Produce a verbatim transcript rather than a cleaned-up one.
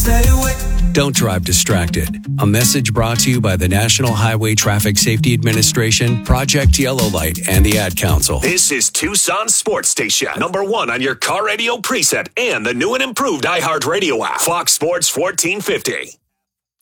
stay away. Don't drive distracted. A message brought to you by the National Highway Traffic Safety Administration, Project Yellow Light, and the Ad Council. This is Tucson Sports Station, number one on your car radio preset and the new and improved iHeartRadio app. Fox Sports fourteen fifty.